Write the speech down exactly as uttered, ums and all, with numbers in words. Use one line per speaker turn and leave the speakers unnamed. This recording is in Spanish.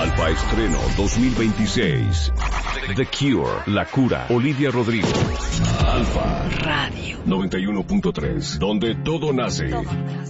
Alfa Estreno dos mil veintiséis. The Cure, La Cura, Olivia Rodrigo. Alfa
Radio
noventa y uno punto tres, donde todo nace.
Todo.